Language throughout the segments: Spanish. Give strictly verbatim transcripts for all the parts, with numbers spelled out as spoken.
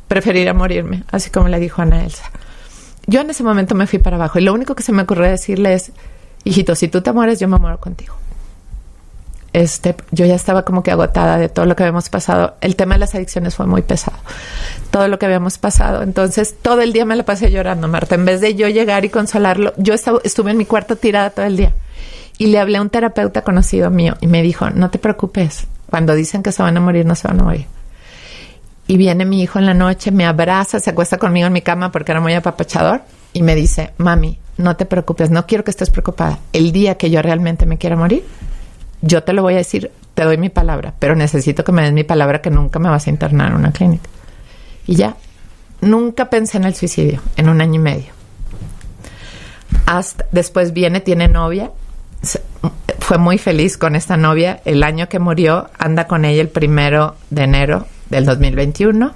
preferiría morirme, así como le dijo Ana Elsa. Yo en ese momento me fui para abajo y lo único que se me ocurrió decirle es, hijito, si tú te mueres, yo me muero contigo. Este, yo ya estaba como que agotada de todo lo que habíamos pasado. El tema de las adicciones fue muy pesado. Todo lo que habíamos pasado. Entonces, todo el día me la pasé llorando, Marta. En vez de yo llegar y consolarlo, yo estaba, estuve en mi cuarto tirada todo el día. Y le hablé a un terapeuta conocido mío y me dijo, no te preocupes. Cuando dicen que se van a morir, no se van a morir. Y viene mi hijo en la noche, me abraza, se acuesta conmigo en mi cama porque era muy apapachador y me dice, mami, no te preocupes, no quiero que estés preocupada. El día que yo realmente me quiera morir, yo te lo voy a decir, te doy mi palabra, pero necesito que me des mi palabra que nunca me vas a internar en una clínica. Y ya, nunca pensé en el suicidio en un año y medio. Hasta después viene, tiene novia, fue muy feliz con esta novia. El año que murió, anda con ella el primero de enero del dos mil veintiuno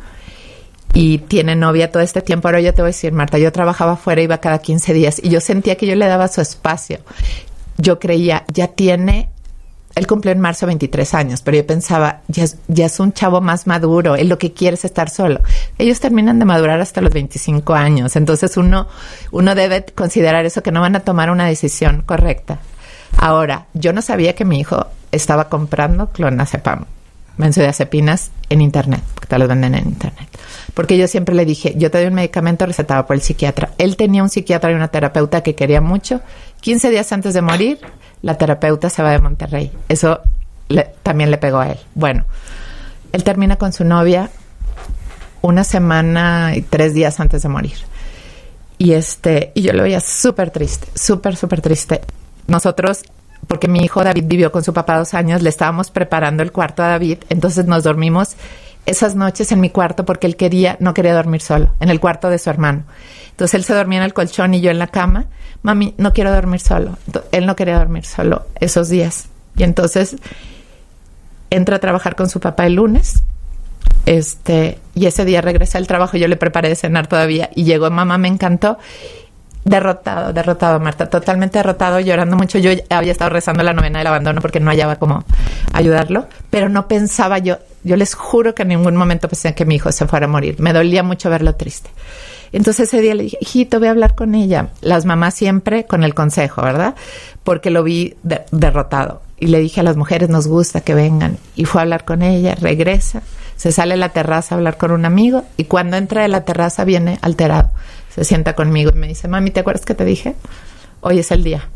y tiene novia todo este tiempo. Ahora yo te voy a decir, Marta, yo trabajaba afuera, iba cada quince días y yo sentía que yo le daba su espacio. Yo creía, ya tiene... Él cumplió en marzo veintitrés años, pero yo pensaba, ya es, ya es un chavo más maduro, él lo que quiere es estar solo. Ellos terminan de madurar hasta los veinticinco años, entonces uno, uno debe considerar eso, que no van a tomar una decisión correcta. Ahora, yo no sabía que mi hijo estaba comprando clonazepam, benzodiazepinas en internet, porque te los venden en internet. Porque yo siempre le dije, yo te doy un medicamento recetado por el psiquiatra. Él tenía un psiquiatra y una terapeuta que quería mucho. quince días antes de morir, la terapeuta se va de Monterrey. Eso le, también le pegó a él. Bueno, él termina con su novia una semana y tres días antes de morir. Y este, y yo lo veía súper triste, súper, súper triste. Nosotros, porque mi hijo David vivió con su papá dos años, le estábamos preparando el cuarto a David, entonces nos dormimos esas noches en mi cuarto porque él quería, no quería dormir solo, en el cuarto de su hermano. Entonces él se dormía en el colchón y yo en la cama. Mami, no quiero dormir solo. Entonces, él no quería dormir solo esos días. Y entonces entra a trabajar con su papá el lunes. Este, y ese día regresa al trabajo, yo le preparé de cenar todavía y llegó, mamá, me encantó. Derrotado, derrotado, Marta, totalmente derrotado, llorando mucho. Yo había estado rezando la novena del abandono porque no hallaba cómo ayudarlo, pero no pensaba yo, yo les juro que en ningún momento pensé que mi hijo se fuera a morir. Me dolía mucho verlo triste. Entonces ese día le dije, hijito, voy a hablar con ella. Las mamás siempre con el consejo, ¿verdad? Porque lo vi de- derrotado. Y le dije a las mujeres, nos gusta que vengan. Y fue a hablar con ella, regresa, se sale a la terraza a hablar con un amigo y cuando entra de la terraza viene alterado. Se sienta conmigo y me dice, mami, ¿te acuerdas que te dije? Hoy es el día.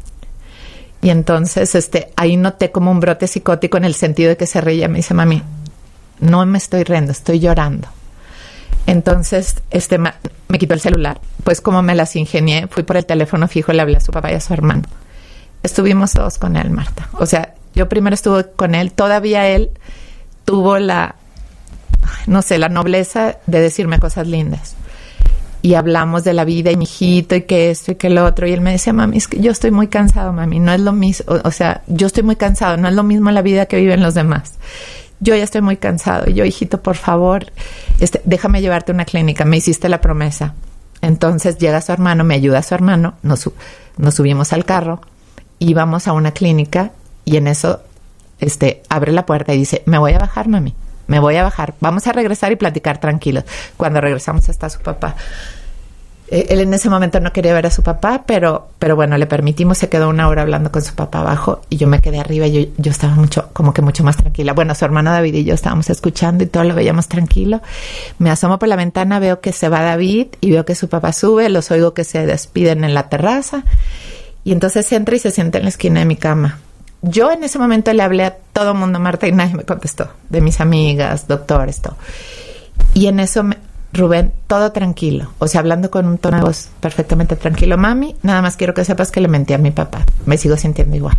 Y entonces este, ahí noté como un brote psicótico en el sentido de que se reía. Me dice, mami, no me estoy riendo, estoy llorando. Entonces este, ma- me quitó el celular. Pues como me las ingenié, fui por el teléfono fijo y le hablé a su papá y a su hermano. Estuvimos todos con él, Marta. O sea, yo primero estuve con él. Todavía él tuvo la, no sé, la nobleza de decirme cosas lindas. Y hablamos de la vida y mi hijito y que esto y que lo otro. Y él me decía, mami, es que yo estoy muy cansado, mami. No es lo mismo. O, o sea, yo estoy muy cansado. No es lo mismo la vida que viven los demás. Yo ya estoy muy cansado. Y yo, hijito, por favor, este, déjame llevarte a una clínica. Me hiciste la promesa. Entonces llega su hermano, me ayuda su hermano. Nos, su- nos subimos al carro. Íbamos a una clínica. Y en eso, este, abre la puerta y dice, me voy a bajar, mami. Me voy a bajar. Vamos a regresar y platicar tranquilos. Cuando regresamos está su papá. Eh, él en ese momento no quería ver a su papá, pero, pero bueno, le permitimos. Se quedó una hora hablando con su papá abajo y yo me quedé arriba y yo, yo estaba mucho, como que mucho más tranquila. Bueno, su hermano David y yo estábamos escuchando y todo lo veíamos tranquilo. Me asomo por la ventana, veo que se va David y veo que su papá sube. Los oigo que se despiden en la terraza y entonces entra y se sienta en la esquina de mi cama. Yo en ese momento le hablé a todo el mundo, Marta, y nadie me contestó. De mis amigas, doctores, todo. Y en eso, me, Rubén, todo tranquilo. O sea, hablando con un tono de voz perfectamente tranquilo. Mami, nada más quiero que sepas que le mentí a mi papá. Me sigo sintiendo igual.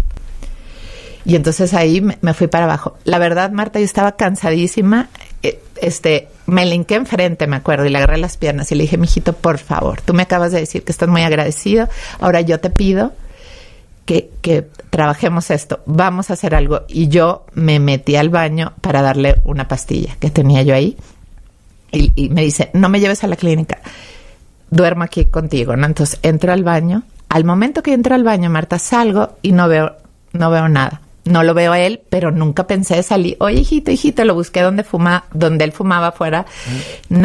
Y entonces ahí me, me fui para abajo. La verdad, Marta, yo estaba cansadísima. Este, me linqué enfrente, me acuerdo, y le agarré las piernas y le dije, mijito, por favor, tú me acabas de decir que estás muy agradecido. Ahora yo te pido Que, que trabajemos esto, vamos a hacer algo. Y yo me metí al baño para darle una pastilla que tenía yo ahí y, y me dice, no me lleves a la clínica, duermo aquí contigo, ¿no? Entonces entro al baño. Al momento que entro al baño, Marta, salgo y no veo, no veo nada. No lo veo a él, pero nunca pensé salir. Oye, hijito, hijito, lo busqué donde fuma, donde él fumaba afuera. Mm.